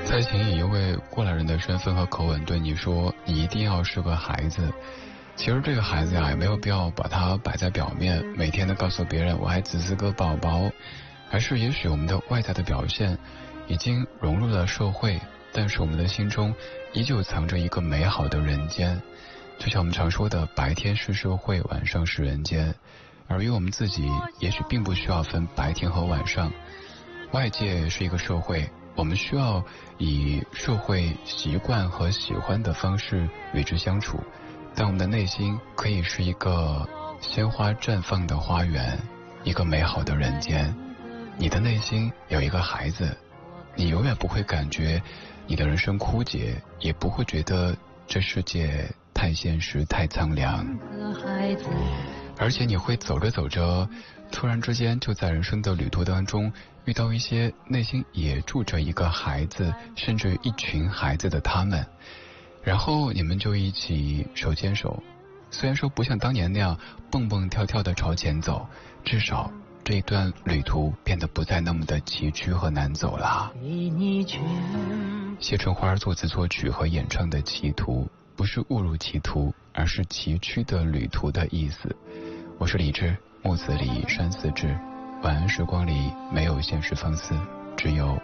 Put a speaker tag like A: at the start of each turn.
A: 在请以一位过来人的身份和口吻对你说，你一定要是个孩子。其实这个孩子呀，也没有必要把它摆在表面，每天都告诉别人我还只是个宝宝，而是也许我们的外在的表现已经融入了社会，但是我们的心中依旧藏着一个美好的人间。就像我们常说的，白天是社会，晚上是人间。而于我们自己，也许并不需要分白天和晚上。外界是一个社会，我们需要以社会习惯和喜欢的方式与之相处，但我们的内心可以是一个鲜花绽放的花园，一个美好的人间。你的内心有一个孩子，你永远不会感觉你的人生枯竭，也不会觉得这世界太现实太苍凉，而且你会走着走着，突然之间就在人生的旅途当中遇到一些内心也住着一个孩子，甚至一群孩子的他们，然后你们就一起手牵手，虽然说不像当年那样蹦蹦跳跳的朝前走，至少这一段旅途变得不再那么的崎岖和难走了。谢春花作词作曲和演唱的歧途，不是误入歧途，而是崎岖的旅途的意思。我是李志，木子李山寺志。晚安时光里没有现实放肆，只有